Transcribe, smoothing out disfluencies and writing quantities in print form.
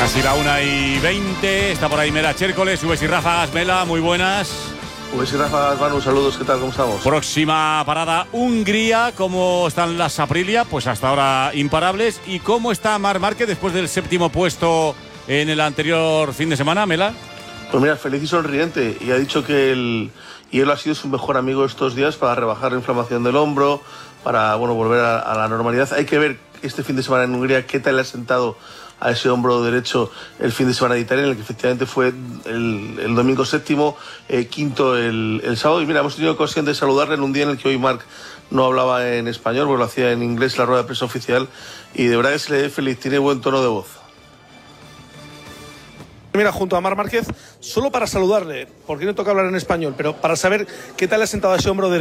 Casi la 1:20, está por ahí Mela Chércoles, Subes y Ráfagas. Mela, muy buenas. Subes y Ráfagas, Manu, saludos, ¿qué tal? ¿Cómo estamos? Próxima parada, Hungría. ¿Cómo están las Aprilia? Pues hasta ahora imparables. ¿Y cómo está Marc Márquez después del 7º puesto en el anterior fin de semana, Mela? Pues mira, feliz y sonriente, y ha dicho que él ha sido su mejor amigo estos días para rebajar la inflamación del hombro, para volver a la normalidad. Hay que ver este fin de semana en Hungría qué tal le ha sentado a ese hombro derecho el fin de semana de Italia, en el que efectivamente fue el domingo 7º, quinto el sábado. Y mira, hemos tenido ocasión de saludarle en un día en el que hoy Marc no hablaba en español, porque lo hacía en inglés la rueda de prensa oficial, y de verdad que se le ve feliz, tiene buen tono de voz. Mira, junto a Marc Márquez, solo para saludarle, porque no toca hablar en español, pero para saber qué tal le ha sentado a ese hombro derecho.